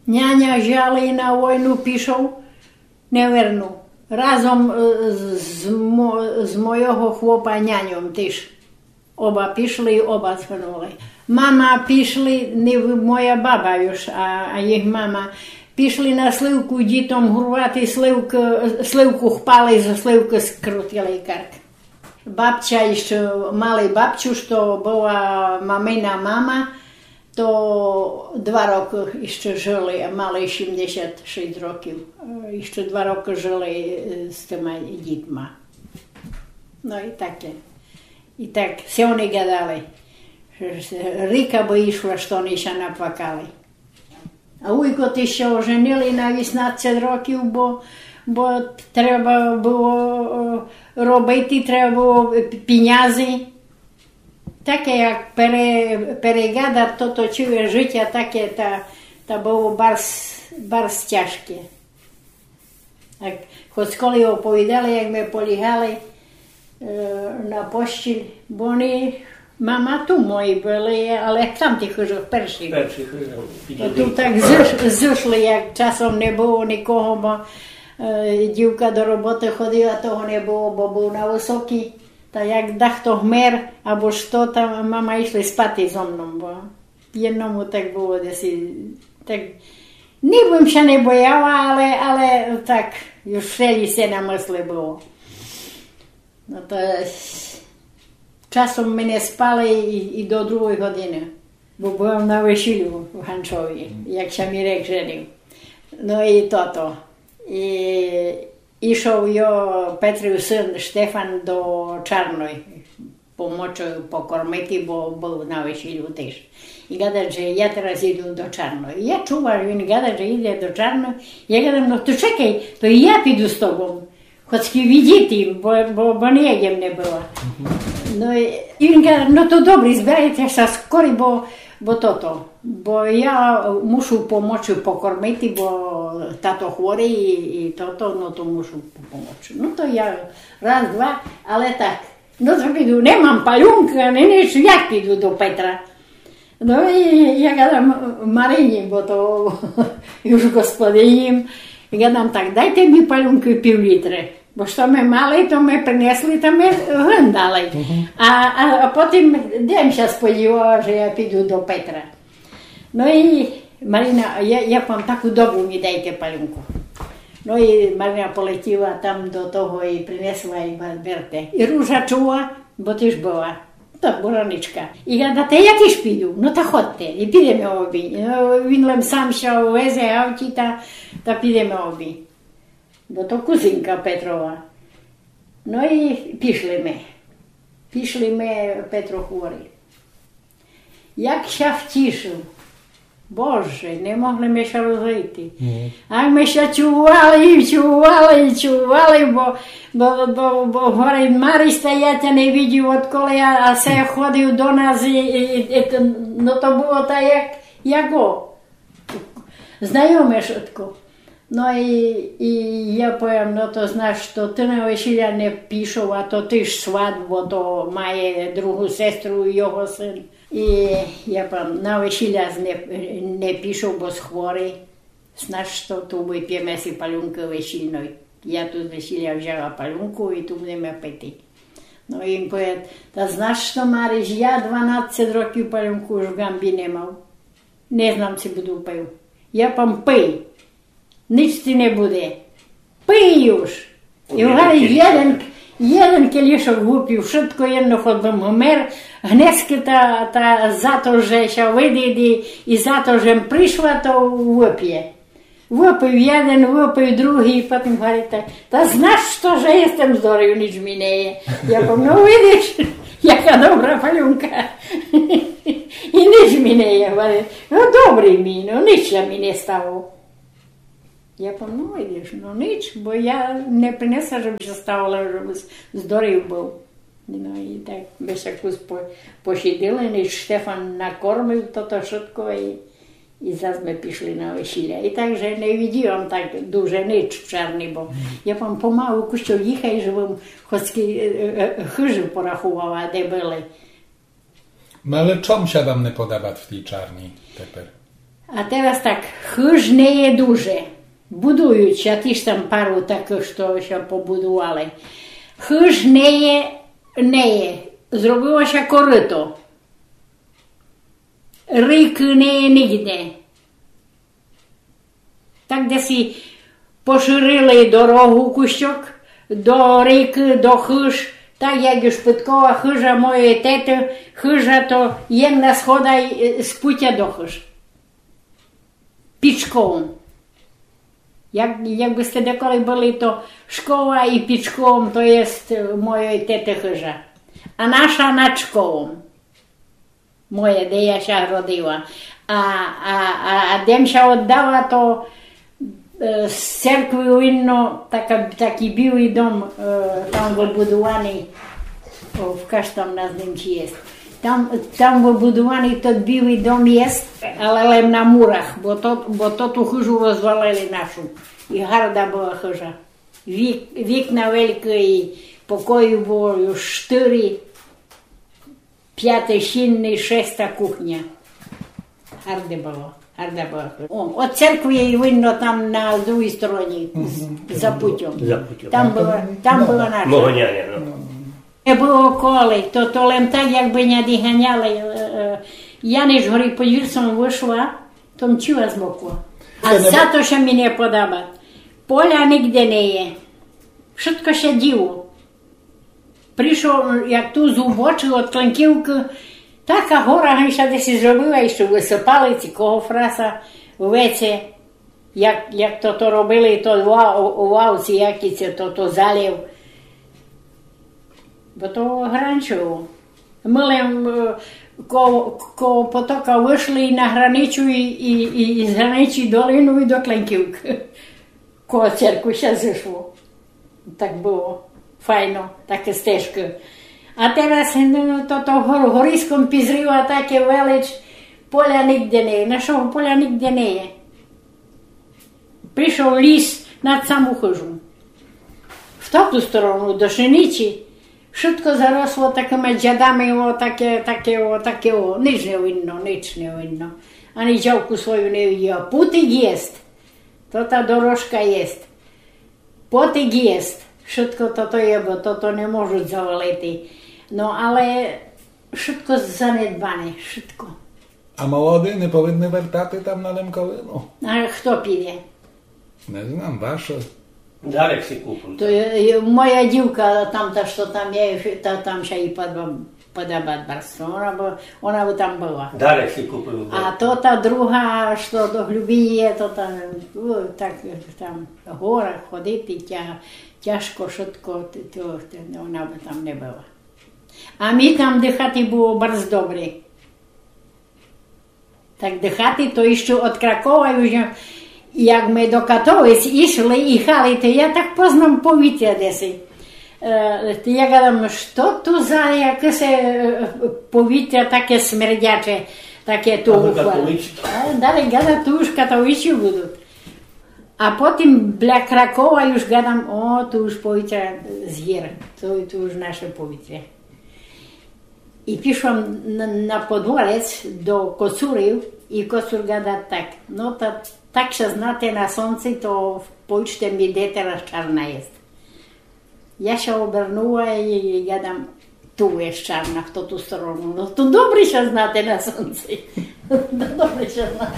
Няня взяли на війну, пішов, не вернув. Разом з моєго хлопа няньом теж. Оба пішли, оба звернули. Мама пішли, не моя баба już, а їх мама, пішли на сливку дітям гурвати, сливку хпали, за сливку скрутили карк. Babcia jeszcze, malej babciusz, to była mamina mama, to 2 roki jeszcze żyli, a malej 76 roków. Jeszcze 2 roki żyli z tymi dziećmi. No i takie. I tak się oni gadali. Rika by išla, što oni się napłakali. A ujko ty się ożenili na 18 roków, bo trzeba było робити, треба було пінязи. Таке, як перегадав, то точує життя, таке, та було барс тяжке. Хоч коли оповідали, як ми полягали на постіль, бо вони, мама tu мої були, але там ті хижок перші. Тут так зійшли, як часом не було нікого, бо дівка до роботи ходила, того не було, бо був на високій. Та як дехто вмер, або що, там мама йшла спати зо мною, бо єдному так було десь. Так, ніби ще не бояла, але так, już wszędzie się na myśli było. No to czasem my nie spali i do 2 godziny, bo byłam na weselu w Hanczowie, jak się Mirek żenił. No i to. I ішов його Петрів син Штефан до Чарної, помочу покормити, бо був на весіллю теж. І гадає, що я зараз йду до Чарної. Я чула, він гадає, що йде до Чарної. Я гадаю, ну то чекай, то і я піду з тобою. Хоч відійти, бо ніяким не було. Ну, і він каже, ну то добре, збирайтеся скоро, бо я мушу помочі покормити, бо тато хворий і ну то мушу помочі. Ну то я раз, два, але так. Ну то піду, не мам палюнка, як піду до Петра. Ну і я гадам Марині, бо то już господинім, і гадам так, дайте мені палюнку півлітри. Бо що ми мали, то ми принесли, то ми глиндали. А потім день сподівала, що я піду до Петра. Ну і Марина, я вам таку добру мені дайте палюнку. Ну і Марина полетіла там до того і принесла і берте. І Ружа чула, бо ти ж була. Так, бураничка. І каже, та я теж піду. Ну та ходьте, і підемо обі. Він лем сам ще везе авті, та підемо обі. Бо то кузинка Петрова. Ну і пішли ми. Пішли ми, Петро хворий. Як ще втішив. Боже, не могли ми ще розійти. А ми ще чували, бо говорить, Марій стоять, а не видів, отколи я се ходив до нас, ну то було так, як знайоме швидко. No i ja powiem, no to znasz, to ty na wesілля не пішов, а то ти ж сват, бо то має другу сестру і його син. І я повiem, на весілля не пішов, бо хворий. Знаєш, що tu вип'ємо си палюнки весільної. Я тут з весілля взяла палюнку і тут будемо пити. Ну і він повiem, та знаєш, що, Маріш, я 12 років палюнку ж в гамбі не мав. Не знам, чи буду пив. Я повiem, пий. Nic ci nie bude. Pij już. I говорить, jeden kieliszek wypił, wszystko jedno chodbym umer, gnieski ta za to, że się wyjdzie i za to, że przyszła, to wypije. Wypił jeden, wypił drugi i potem говорить tak, to znasz to, że jestem zdrowy, nic mi nie je. Ja powiem, no widzisz, jaka dobra paliunka. I nic mi nie je. No dobry mi, no nic się mi nie stało. Я повiem, ну йдеш, ну ніч, бо я не принесла, щоб ще ставила, щоб здорів був. Ну і так, без якусь посиділи, ніч Штефан накормив, то швидко, і зараз ми пішли на весілля. І так же не відділа так дуже ніч в Чарні, бо я повiem, помалу кущо їхай, щоб хоч хижі порахувала, де були. No ale czym się wam nie podoba w tej Czarni teraz? А teraz так, хиж не є дуже. Будують, а ті ж там пару таких, що побудували. Хиж не є. Зробилося корито. Ріки не є нігде. Так десь і поширили дорогу кущок до ріки, до хиж. Так як і шпиткова хижа моєї тети, хижа то ємна схода з путя до хиж. Пічком. Якби сте деколи були, то школа і пічком, то є моєї тети хижа. А наша над школом. Моє, де я ще родила. А де ще віддала, то з церкви видно, такий білий дом, там вибудований, вкаж там на здимці є. Там вибудований той білий дом є, але на мурах, бо ту хижу розвалили нашу. І гарда була хижа. Вікна великі, покою було 4, 5 щільний, 6 кухня. Гарде було. От церкви її видно там на другій стороні, за путем. Там була наша. Могоняня. Не було коли, то лем так, якби не доганяли. Я не ж горі по вірсом вийшла, то мчила з боку. А за то, що мені подобає, поля нігде не є. Wszystko się działo. Прийшов, як ту зубочив від Кланківки, така гора ганьша десь зробила, і що висипали цього фраса в веці, як то робили, то у лавці, як і це, то залів. Бо то гранчило. Ми коло потока вийшли на границю і з границі долину і до Кланківки. Коло церкви ще зійшло. Так було. Файно, таке стежки. А teraz to гориском пізріла таке велич, поля нігде не є. Нашого поля нігде не є. Прийшов ліс над саму хижу. В ту сторону, до Шиничі, швидко заросло такими джадами, таке, ніч не видно. Ані джавку свою не виділа. Путик єсть, то та дорожка єсть. Потик єсть. Швидко то є, бо то не можуть завалити. Ну, але швидко занедбане, швидко. А молоді не повинні вертати там на Лемковину? А хто піде? Не знам, ваша. Дарek si kúpil. Моя дівка, та, що там є, там ще і подобає барство, вона би там була. Дарek si kúpil. А то та друга, що до Глюбі є, то там, там в горах ходити, тяжко, швидко, вона би там не була. А ми там дихати було дуже добре. Так дихати, то ще від Кракова, як ми до Катовиць ішли, їхали, то я так познам повітря десь. Я гадам, що то за якесь повітря таке смердяче, таке то ухвале. Далі гадам, то ж катовичі будуть. А потім для Кракова już гадам, то ж повітря з гір, то ж наше повітря. І пішов на подворець до Коцурів, і Коцур гада так, так ще знати на сонці, то почте ми де teraz czarna jest. Я ще обернула і гадам, tu jest czarna, в ту сторону. То добре ще знати на сонці. Добре ще знати.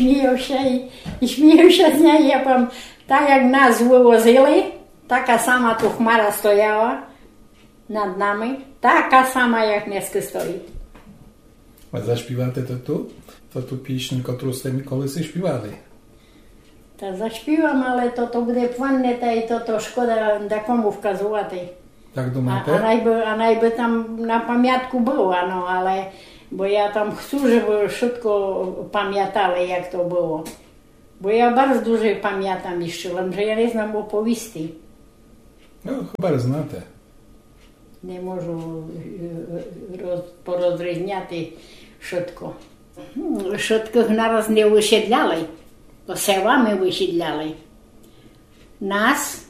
Śmieją z niej, ja powiem, tak jak nas wywozili, taka sama tu chmara stojała nad nami, taka sama jak dnes stoi. А заспівати ту пісню, котру сте колись співали? Та заспівам, але то буде планне, та й то шкода до кому вказувати. Так думаєте? А найби там на пам'ятку було, але бо я там хочу, щоб швидко пам'ятали, як то було. Бо я bardzo дуже пам'ятам іще, але я не знаю оповісти. Хіба знаєте? Не можу порозрізняти швидко. Швидко нараз не висідляли, то селами висідляли. Нас,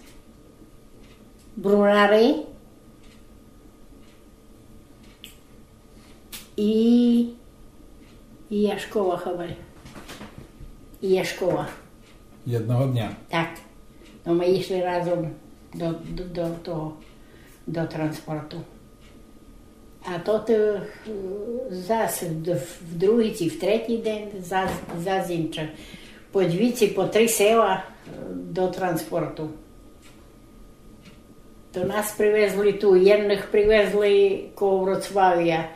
брунари і Яшкова ховали. Є школа. Jednego dnia. Так. Ну, ми йшли разом до транспорту. А тут зас в другий чи в третій день зас інше. По 2 чи по 3 села до транспорту. То нас привезли ту, єдних привезли коло Вроцлавія,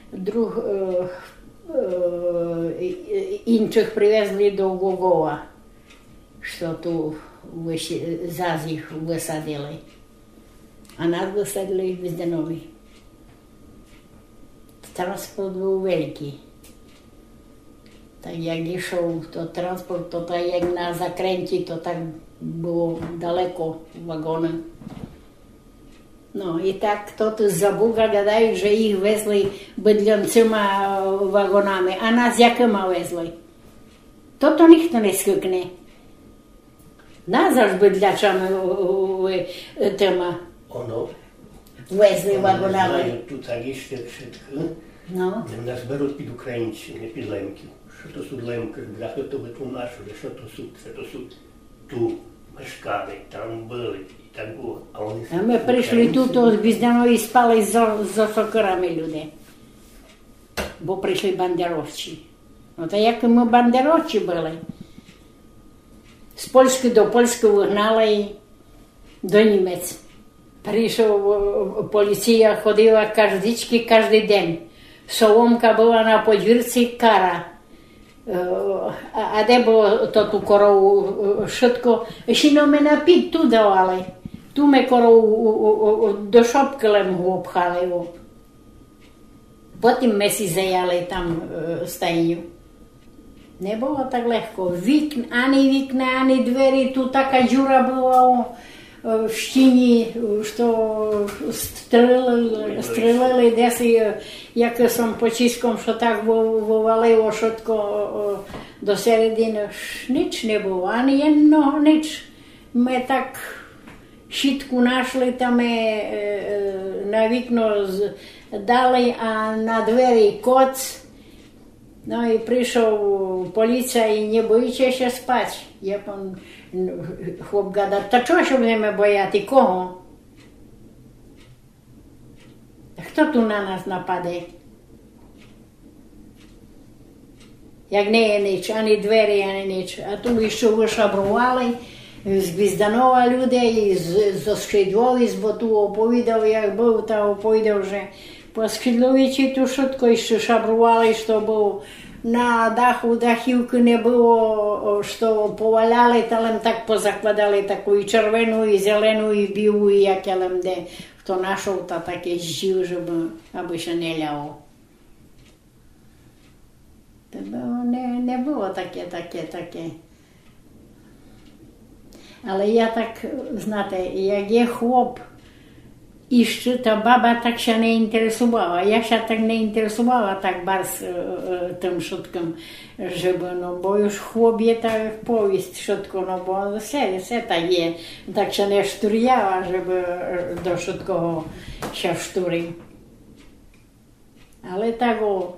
інших привезли до Гогова, що ту заз їх висадили. А нас висадили в Гвіздянові. Транспорт був великий. Так як йшов то транспорт, то так як на закренті, то так було далеко вагони. Ну і так тут з-за Буга гадають, що їх везли бедлянцями вагонами, а нас якими везли? То ніхто не скикне. Нас аж бедлячами тема везли вагонами. Знають тут агішки všetko. No. Нас беруть під українщини, під лемків. Що то суть лемки, бляхи то витлумачили, що то суть ту мешкали, там були і так було. А ми прийшли тут, у Гвіздянові спали з сокирами люди. Бо прийшли бандеровці. Ну, та як ми бандеровці були. З Польщі до Польщі вигнали до Німець. Прийшов поліція, ходила кожен день. Соломка була на подвірці, кара. А де було ту корову швидко? Ще ми на під ту давали. Ту ми корову до шопкелем обхали. Потім ми си заяли там стайню. Не було так легко. Ані вікна, ані двері. Тут така джура була в стіні, що стріляли десь, як сам почиском, що так вивалило швидко до середини. Ніч не було, ані одного ніч. Ми так щітку знайшли, там на вікно дали, а на двері коц. Ну і прийшов поліція і не боїться спати. Як он хлоп гадав, та чого ж будемо бояти? Кого? Хто тут на нас нападе? Як не є ніч, ані двері, ані ніч. А тут ще вишабрували з Гвізданова людей, з Скидлові, бо ту оповідав, як був, та оповідав, що по Скидловичі ту швидко ще шабрували, що був на даху, дахівки не було, що поваляли, та так позакладали таку і червону, і зелену, і білу, і як де хто знайшов, та таке зжив, щоб аби ще не ляло. Не було таке. Але я так, знаєте, як є хлоп, і ще та баба так ще не інтересувала. Я ще так не інтересувала так барс тим шутком, щоб, ну, бо ж хлоп є так повість шутку, ну, бо все так є. Так ще не штуряла, щоб до шуткого ще штурив. Але так,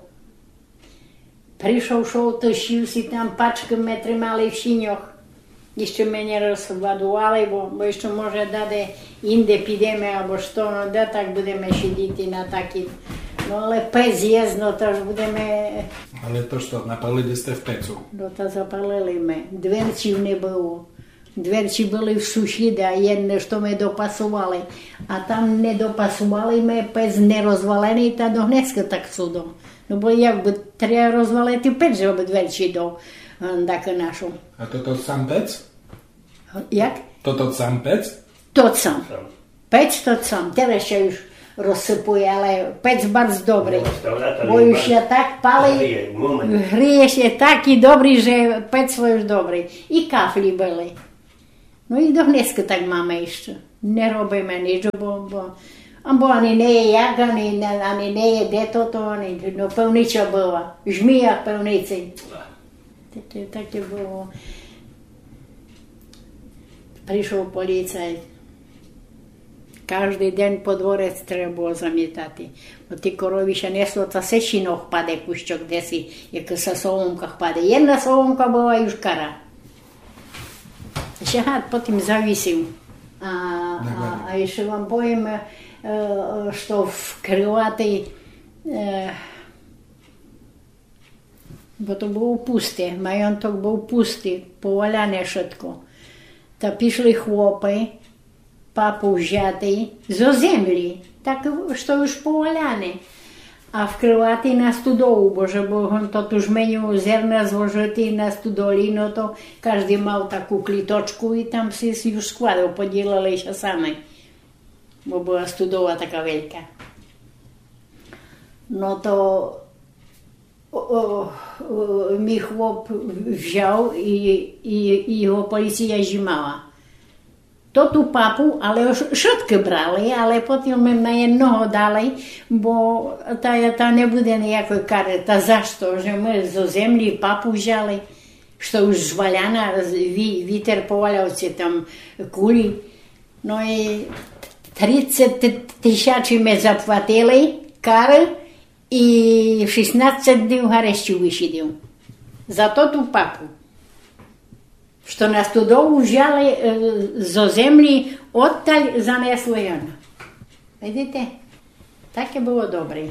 прийшов, шов, тащився, там пачки ми тримали в сіньох. І ще мене розгладували, бо ще може дати інде підемо або що, ну де так будемо сидіти на такі. Ну але пес є, ну то ж будемо... Ale to що, напалили сте в пецу? Ну то запалили ми. Дверців не було. Дверці були в сусіда, а єдне, що ми допасували. А там не допасували ми, пес не розвалений, та до Гнеска так судом. Ну бо як би треба розвалити пець, щоб дверці до таки нашу. A to sam pec? Як? To sam pec? Тот сам. Пець тот сам. Teraz ще już розсипує, але пець bardzo добрий. Бо ще так пали, гріє ще так і добрий, що пець свій добрий. І кафлі були. Ну і до Гнеска так mamy ще. Не робимо ніч, бо ані не є як, ані не є де то, ну певнича була. Жмія певниці. Таке було. Прийшов поліцай. Кожен день по дворець треба було замітати. Бо ті корові ще несло, та все щінок паде кущок десь, як на соломках паде. Jedna соломка була і шкара. Ще гад потім завісив. А ще вам повім, що в Крилатій, бо то було пусте, майонток був пустий, поваляне швидко. Та пішли хлопи, папу взяти зо землі, так, що ж поваляне. А в Крилатій на студову, бо же тут жменю зерна зложити на студолі, no to każdy мав таку кліточку і там всі już складав, поділилися самі, бо була студова така велика. No to мій хлоп взяв і його поліція знімала. То ту папу, але швидко брали, але потім ми на одного дали, бо та не буде ніякої кари. Та за що, що ми з землі папу взяли, що ж зваляна, вітер повалявся там кулі. Ну і 30 тисяч ми заплатили кари і 16 днів арешту висидів. За то ту папу. Що нас туди взяли зо землі, отталь занесли його. Видите? Таке було добре.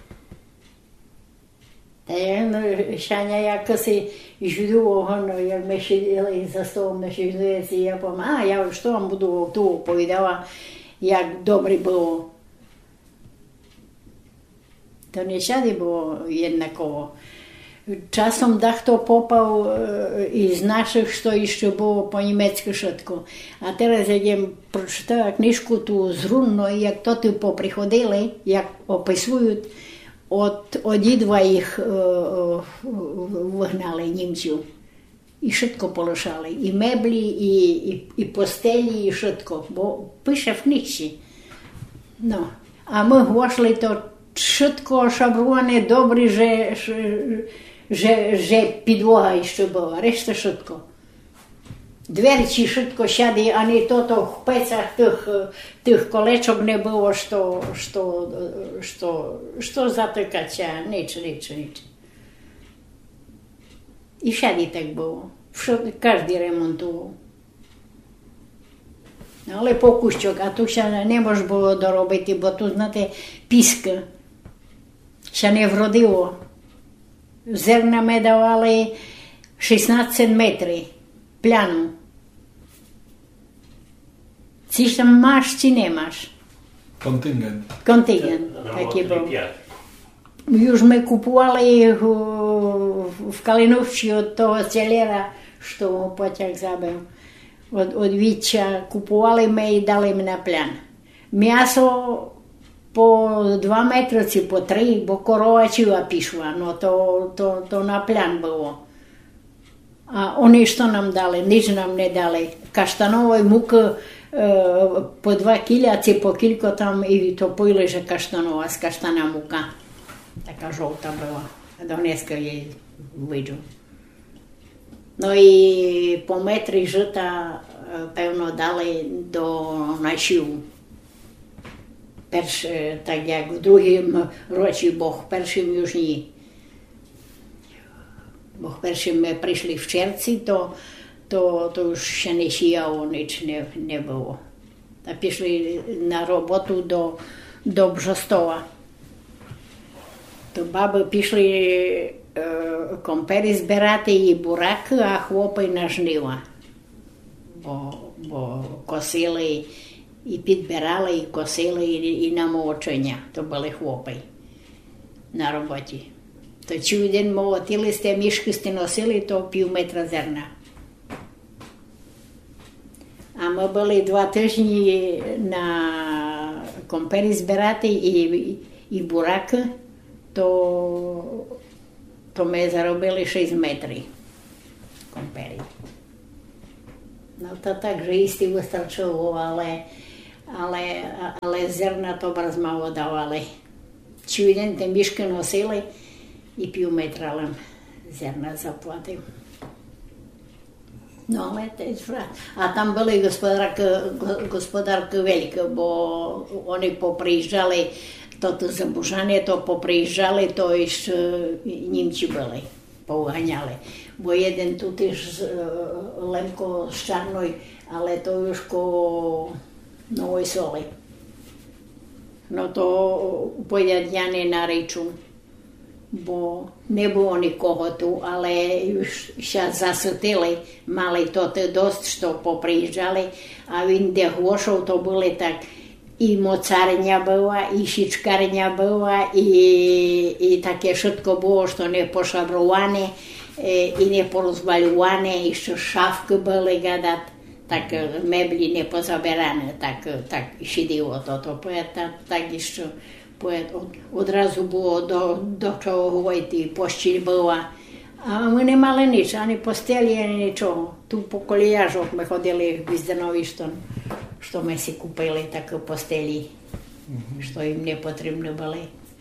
Та Шаня якось жду, як ми сиділи за столом на шість, я помню, я що вам буду ту оповідала, як добре було. То не всяди було однаково. Czasem kto popał z naszych, co jeszcze było po niemiecku szybko. A teraz jak przeczytała kniżkę tu z Runno i jak to tu poprichodzili, jak opisują, od dwa ich wygnali Niemców. I szybko poloszali. I mebli, i posteli, i szybko. Bo pisze w kniżce. No. A my włoszli to szybko szabrowane, dobre, że підлога ще була, решта швидко. Дверці швидко сяде, а не то в пецах тих колечок не було, що затикатися, ніч. І сяде так було. Кожен ремонтував. Але по кущок, а тут ще не можна було доробити, бо тут, знаєте, піска. Ще не вродило. Зерна ми давали 16 метрів пляну. Ці ж там маєш чи не маєш? Контингент. Такий був. Już my kupowali w Kalinówci od того целера, що потяг забив. Od Вітча купували ми і дали ми на плян. М'ясо по 2 метри чи по 3, бо корова чива пішла, ну то на плян було. А вони що нам дали? Ніч нам не дали. Каштанової муки по 2 кіля, чи по кілько там і топили, що каштанова, з каштана мука. Така жовта була. Донецька її виджу. Ну і по метрі жита, певно, дали до нашів. Так як в другому році Бог, першим już ні. Бо першим ми прийшли в червці, то już ще не сіяло, ніч не було. Та пішли на роботу до Бжостола. То баби пішли компері збирати і бураки, а хлопи на жнива. Бо косили і підбирали, і косили, і на молочення. То були хлопи на роботі. То цілий день молотили, з те мішки сте носили, то пів метра зерна. А ми були 2 тижні на компері збирати і бураки, то ми заробили 6 метрів компері. No to tak, że isty wystarczyło, ale zerna to bardzo mało dawali. Cały dzień te mieszki nosili i pół metra zerna zapłacił. No, ale to je vrat. A tam byla i gospodárka velika, bo oni poprijíždžali, toto zabužanie to poprijíždžali, to iš Němci byli, pouhaňali. Bo jeden tu tyž Lemko z Čarnoj, ale to už ko Novoj Soli. No to pojedjane na reču, bo ne było nikogo tu, ale już się zasytili, mali to dost, što popriježdžali, a inde Hłošov to byli tak, i mocarnia była, i šičkarnia była, i takie všetko było, što ne pošabrowane, i ne porozbaľované, ešte šafky byli gadat, tak mebli ne pozaberane, tak šidiło to, tak ešte odrazu było do čoho hovojiti, poštilj była. A my nemali nič, ani posteli, ani ničoho. Tu po kolijažoch my chodili v Zdenovištom, što my si kupili také posteli, što im nepotrebné byli.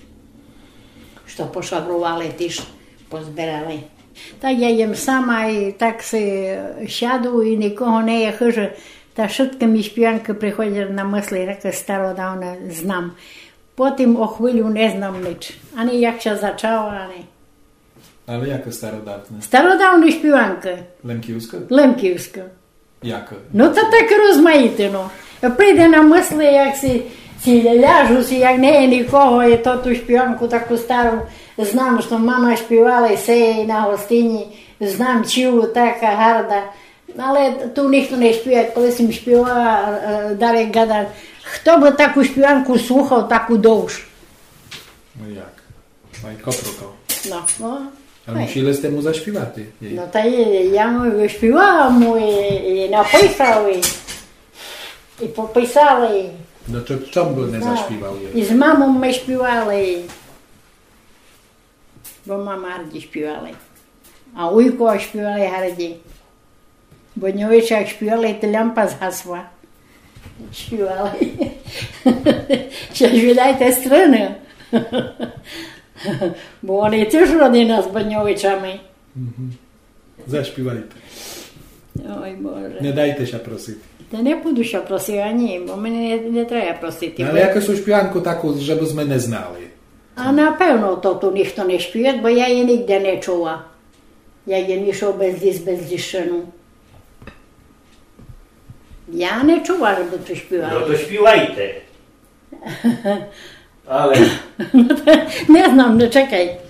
Što pošabrovali, tyž pozberali. Tak ja jem sama i tak si šadu i nikoho ne je chyže. Ta všetky mi špijanky prichodia na mysli, také starodávne znam. Потім о хвилю не знам nič. Ani jak się zaczęła, ani... Ale jakie starodawne? Starodawne śpiewanki. Lemkiewska? Lemkiewska. Jakie? No to tak rozmaite, no. Przyjdę na myśli, jak si leżu, jak nie nikogo, i to tu śpiewanku taką starą znam, że mama śpiewała i sej na gostyni, znam ciu, taka harda. Ale tu nikt nie śpiewa, kiedy sam śpiewała, dalej gadać. Kto by taką śpiewanku słuchał, taką dłuż? No jak? No i koproko. No. Ale musieli z temu zaśpiewać. No to ja mu śpiewałam i napisał i popisał. No czemu by nie zaśpiewał jej? I z mamą my śpiewali. Bo mama hardzi śpiewali. A ujko śpiewali hardzi. Bo nie wiesz, jak śpiewali, to lampa zgasła. Śpiewali. Się widać te strony. Bo oni też rodzina z Baniowiczami. Zaśpiewali. Oj Boże. Nie dajte się prosić. To nie budu się prosić, ani, bo mnie nie trzeba prosić. No, ale jakąś śpiewanku taką, żebyśmy nie znali. A na pewno to tu nikt nie śpiewa, bo ja je nigdy nie czuła. Jak je mieszał bez dziewczynu. Ja nie czuła, żeby tu śpiewali. No to śpiewajcie. Ale... Nie znam, no czekaj.